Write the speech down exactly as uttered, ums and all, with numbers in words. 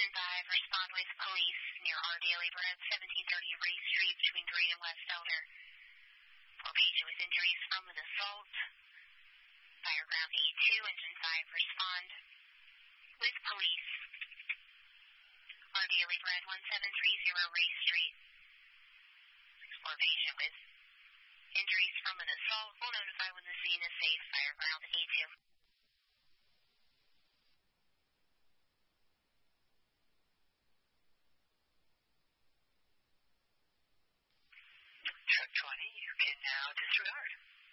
Engine five, respond with police near R. Daily Bread, seventeen thirty Ray Street between Green and West Elder. For patient with injuries from an assault. Fireground eight two, Engine five, respond with police. R. Daily Bread, one seven three zero Ray Street. For patient with injuries from an assault, will notify when the scene is safe. Fireground eight two. Truck twenty, you can now disregard.